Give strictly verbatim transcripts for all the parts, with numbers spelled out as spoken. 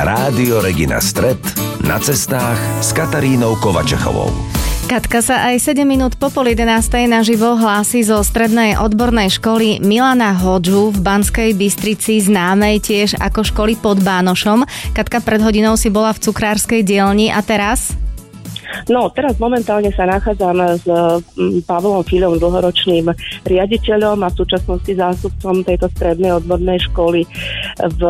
Rádio Regina Stret na cestách s Katarínou Kovačechovou. Katka sa aj sedem minút po pol jedenástej naživo hlási zo strednej odbornej školy Milana Hodžu v Banskej Bystrici, známej tiež ako školy pod Bánošom. Katka, pred hodinou si bola v cukrárskej dielni a teraz? No, teraz momentálne sa nachádzam s Pavlom Filom, dlhoročným riaditeľom a v súčasnosti zástupcom tejto strednej odbornej školy v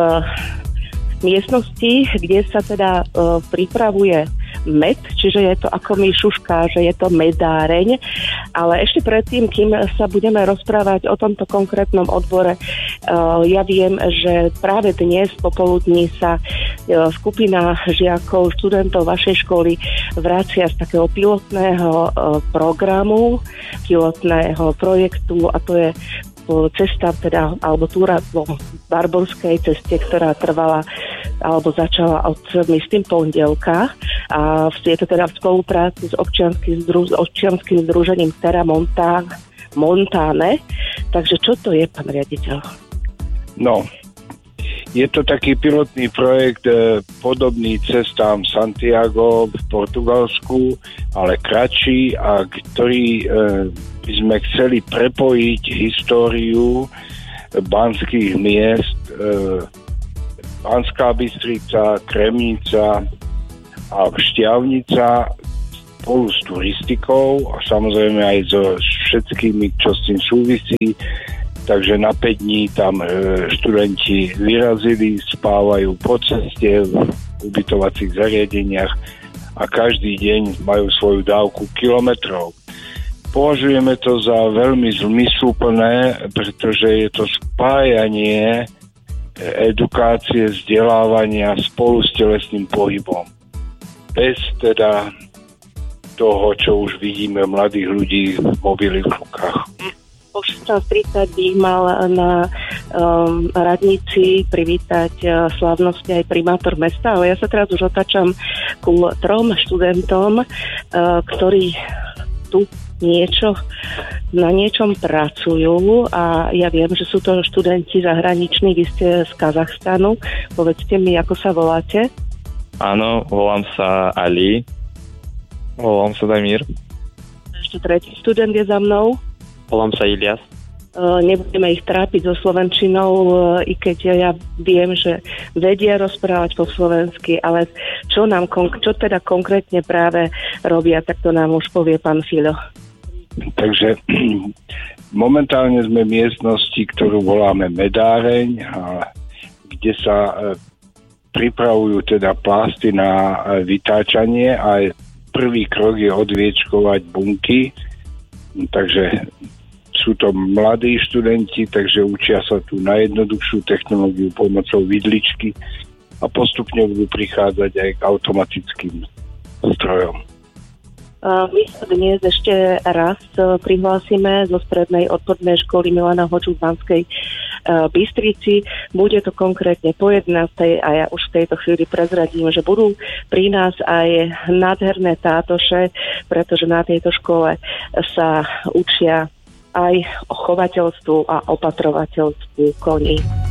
miestnosti, kde sa teda uh, pripravuje med, čiže je to, ako mi šušká, že je to medáreň, ale ešte predtým, kým sa budeme rozprávať o tomto konkrétnom odbore, uh, ja viem, že práve dnes popoludní sa uh, skupina žiakov, študentov vašej školy vracia z takého pilotného uh, programu, pilotného projektu, a to je cesta, teda, alebo túra po Barborskej ceste, ktorá trvala alebo začala od, myslím, pondelka, a je to teda v spolupráci s občianským, združ- občianským združením Terra Montane, Montane. Takže čo to je, pán riaditeľ? No, je to taký pilotný projekt e, podobný cestám Santiago v Portugalsku, ale kratší, a ktorý e, by sme chceli prepojiť históriu banských miest e, Banská Bystrica, Kremnica a Štiavnica spolu s turistikou a samozrejme aj so všetkými, čo s tým súvisí. Takže na päť dní tam e, študenti vyrazili, spávajú po ceste v ubytovacích zariadeniach a každý deň majú svoju dávku kilometrov. Považujeme to za veľmi zmysluplné, pretože je to spájanie edukácie, vzdelávania spolu s telesným pohybom. Bez teda toho, čo už vidíme mladých ľudí v mobily v rukách. O šestnásť tridsať by mal na um, radnici privítať uh, slávnosti aj primátor mesta, ale ja sa teraz už otáčam ku trom študentom, uh, ktorí tu niečo, na niečom pracujú, a ja viem, že sú to študenti zahraniční, vy ste z Kazachstanu. Povedzte mi, ako sa voláte? Áno, volám sa Ali. Volám sa Damír. Ešte tretí študent je za mnou. Volám sa Ilias. Nebudeme ich trápiť so slovenčinou, i keď ja viem, že vedia rozprávať po slovensky, ale čo nám, čo teda konkrétne práve robia, tak to nám už povie pán Filo. Takže momentálne sme v miestnosti, ktorú voláme medáreň, a kde sa e, pripravujú teda plásty na e, vytáčanie, a prvý krok je odviečkovať bunky. Takže sú to mladí študenti, takže učia sa tu najjednoduchšiu technológiu pomocou vidličky a postupne budú prichádzať aj k automatickým strojom. My sa dnes ešte raz prihlásime zo strednej odbornej školy Milana Hodžu v Banskej Bystrici. Bude to konkrétne po jedenástej, a ja už v tejto chvíli prezradím, že budú pri nás aj nádherné tátoše, pretože na tejto škole sa učia aj o chovateľstvu a opatrovateľstvu koní.